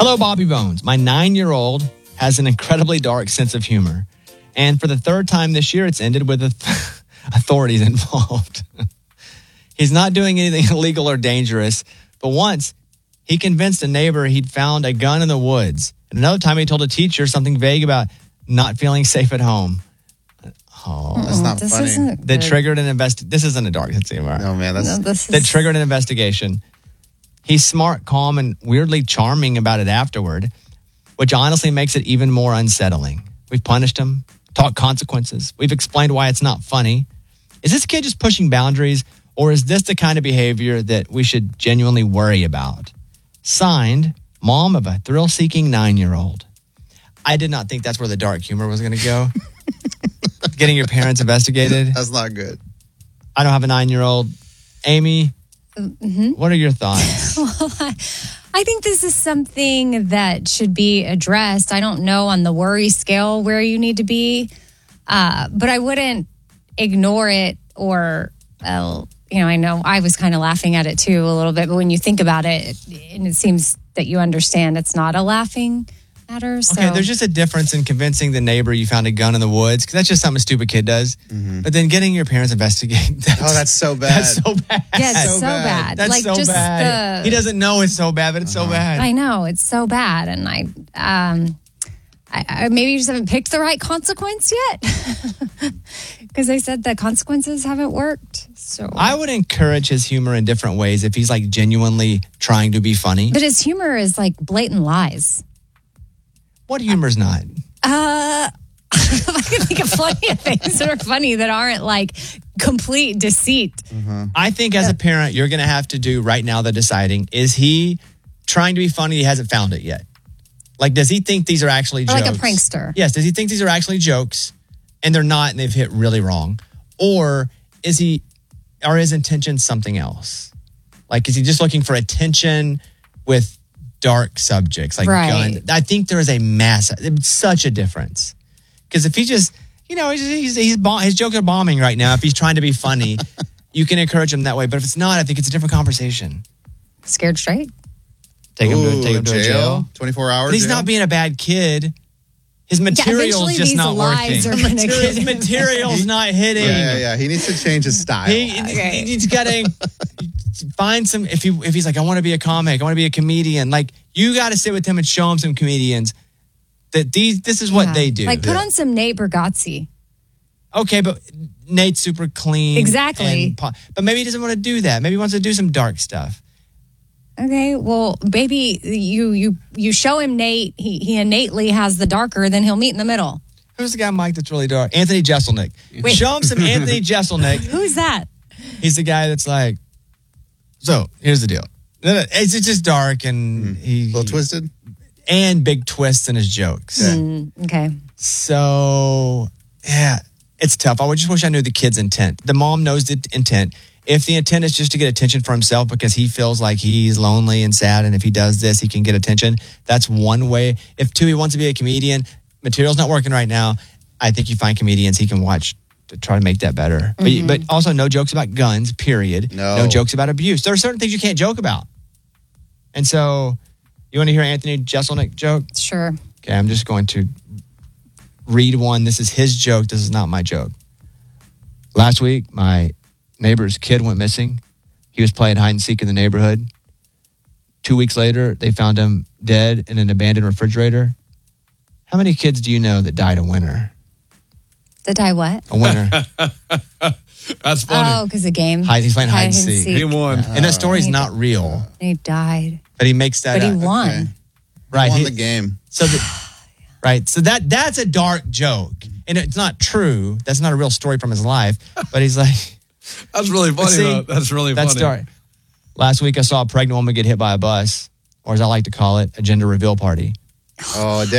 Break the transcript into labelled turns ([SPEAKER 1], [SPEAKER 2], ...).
[SPEAKER 1] Hello, Bobby Bones. My 9-year-old has an incredibly dark sense of humor. And for the third time this year, it's ended with authorities involved. He's not doing anything illegal or dangerous, but once he convinced a neighbor he'd found a gun in the woods. And another time he told a teacher something vague about not feeling safe at home. Oh,
[SPEAKER 2] that's not funny.
[SPEAKER 1] That triggered an investigation. This isn't a dark sense of humor.
[SPEAKER 2] No, man.
[SPEAKER 1] That triggered an investigation. He's smart, calm, and weirdly charming about it afterward, which honestly makes it even more unsettling. We've punished him, taught consequences. We've explained why it's not funny. Is this kid just pushing boundaries, or is this the kind of behavior that we should genuinely worry about? Signed, mom of a thrill-seeking 9-year-old. I did not think that's where the dark humor was going to go. Getting your parents investigated.
[SPEAKER 2] That's not good.
[SPEAKER 1] I don't have a 9-year-old. Amy, what are your thoughts?
[SPEAKER 3] Well, I think this is something that should be addressed. I don't know on the worry scale where you need to be, but I wouldn't ignore it or, I know I was kind of laughing at it too a little bit, but when you think about it, and it seems that you understand it's not a laughing matter. So.
[SPEAKER 1] Okay, there's just a difference in convincing the neighbor you found a gun in the woods, because that's just something a stupid kid does. But then getting your parents investigate.
[SPEAKER 2] That's so bad.
[SPEAKER 1] That's so bad.
[SPEAKER 3] Yeah, it's so bad.
[SPEAKER 1] That's
[SPEAKER 3] like,
[SPEAKER 1] so
[SPEAKER 3] just
[SPEAKER 1] bad. He doesn't know it's so bad, but it's so bad.
[SPEAKER 3] I know, it's so bad. And I maybe you just haven't picked the right consequence yet. Because they said the consequences haven't worked. So
[SPEAKER 1] I would encourage his humor in different ways if he's like genuinely trying to be funny.
[SPEAKER 3] But his humor is like blatant lies.
[SPEAKER 1] What humor's not?
[SPEAKER 3] I can think of plenty of things that are funny that aren't like complete deceit.
[SPEAKER 1] I think as a parent, you're going to have to do right now the deciding. Is he trying to be funny? He hasn't found it yet. Like, does he think these are actually jokes?
[SPEAKER 3] Like a prankster.
[SPEAKER 1] Yes. Does he think these are actually jokes and they're not and they've hit really wrong? Or is his intention something else? Like, is he just looking for attention with dark subjects like guns? I think there is it's such a difference. Because if he just, his jokes are bombing right now. If he's trying to be funny, you can encourage him that way. But if it's not, I think it's a different conversation.
[SPEAKER 3] Scared straight?
[SPEAKER 1] Take him to a jail.
[SPEAKER 2] 24 hours.
[SPEAKER 1] But he's not being a bad kid. His material's just not working. His material's not hitting.
[SPEAKER 2] Yeah. He needs to change his style.
[SPEAKER 1] He's got to find some. If he's like, I want to be a comic, I want to be a comedian. Like, you got to sit with him and show him some comedians that this is what they do.
[SPEAKER 3] Like, put on some Nate Bargatze.
[SPEAKER 1] Okay, but Nate's super clean.
[SPEAKER 3] Exactly.
[SPEAKER 1] But maybe he doesn't want to do that. Maybe he wants to do some dark stuff.
[SPEAKER 3] Okay, well, maybe you show him Nate. He innately has the darker, then he'll meet in the middle.
[SPEAKER 1] Who's the guy, Mike, that's really dark? Anthony Jeselnik.
[SPEAKER 3] Wait.
[SPEAKER 1] Show him some Anthony Jeselnik.
[SPEAKER 3] Who's that?
[SPEAKER 1] He's the guy that's like, so here's the deal. It's just dark and
[SPEAKER 2] a little twisted.
[SPEAKER 1] And big twists in his jokes.
[SPEAKER 3] Okay.
[SPEAKER 1] So, yeah, it's tough. I just wish I knew the kid's intent. The mom knows the intent. If the intent is just to get attention for himself because he feels like he's lonely and sad, and if he does this, he can get attention, that's one way. If two, he wants to be a comedian, material's not working right now, I think you find comedians he can watch to try to make that better. But also no jokes about guns, period. No jokes about abuse. There are certain things you can't joke about. And so, you want to hear Anthony Jeselnik joke?
[SPEAKER 3] Sure.
[SPEAKER 1] Okay, I'm just going to read one. This is his joke. This is not my joke. Last week, my neighbor's kid went missing. He was playing hide and seek in the neighborhood. 2 weeks later, they found him dead in an abandoned refrigerator. How many kids do you know that died a winter?
[SPEAKER 3] That die what?
[SPEAKER 1] A winter.
[SPEAKER 4] That's funny.
[SPEAKER 3] Oh, because the game.
[SPEAKER 1] He's playing hide and seek.
[SPEAKER 4] He won.
[SPEAKER 1] And that story's not real.
[SPEAKER 3] He died.
[SPEAKER 1] But he makes that
[SPEAKER 3] But he
[SPEAKER 1] up.
[SPEAKER 3] won.
[SPEAKER 2] Okay.
[SPEAKER 1] Right.
[SPEAKER 2] He won the game.
[SPEAKER 1] So right. So that's a dark joke. And it's not true. That's not a real story from his life. But he's like...
[SPEAKER 4] That's really funny, though. That's really funny.
[SPEAKER 1] That's dark. Last week, I saw a pregnant woman get hit by a bus, or as I like to call it, a gender reveal party.
[SPEAKER 2] Oh,